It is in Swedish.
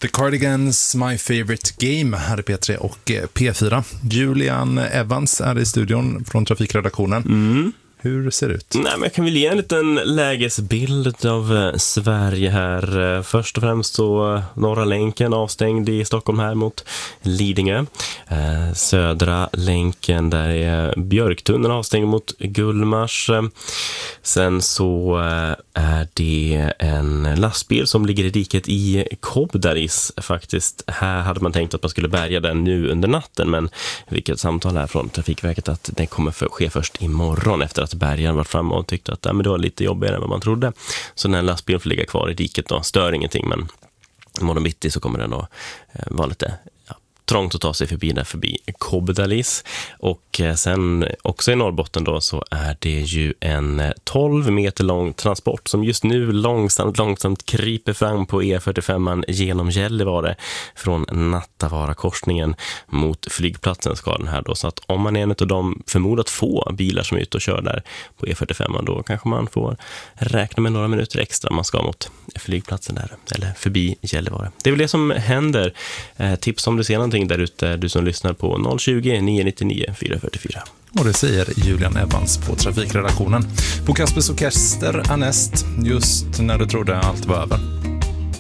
The Cardigans, My Favorite Game, här är P3 och P4. Julian Evans är i studion från trafikredaktionen. Hur ser det ut? Nej, men jag kan väl ge en liten lägesbild av Sverige här. Först och främst så Norra länken avstängd i Stockholm här mot Lidingö. Södra länken, där är Björktunneln avstängd mot Gullmars. Sen så är det en lastbil som ligger i diket i Kobdaris faktiskt. Här hade man tänkt att man skulle bärga den nu under natten, men vilket samtal här från Trafikverket att det kommer ske först imorgon efter att bärgaren var framme och tyckte att men det var lite jobbigare än vad man trodde. Så den här lastbilen får ligga kvar i diket då, stör ingenting, men imorgon bitti så kommer den att vara lite trångt att ta sig förbi Kobdalis. Och sen också i Norrbotten då så är det ju en 12 meter lång transport som just nu långsamt kryper fram på E45 genom Gällivare från Nattavara-korsningen mot flygplatsen ska den här då. Så att om man är en av de förmodat få bilar som är ute och kör där på E45, då kanske man får räkna med några minuter extra man ska mot flygplatsen där, eller förbi Gällivare. Det är väl det som händer. Tips om du ser någonting där ute, du som lyssnar på 020-999 444. Och det säger Julian Evans på trafikredaktionen. På Kaspers Orkester är näst, just när du trodde allt var över.